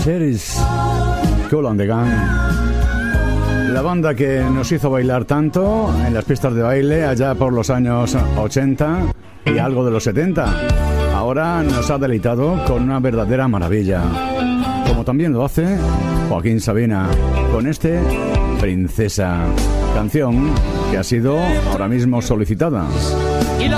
Cherries, Kool and the Gang. La banda que nos hizo bailar tanto en las pistas de baile allá por los años 80 y algo de los 70. Ahora nos ha deleitado con una verdadera maravilla, como también lo hace Joaquín Sabina con este Princesa, canción que ha sido ahora mismo solicitada.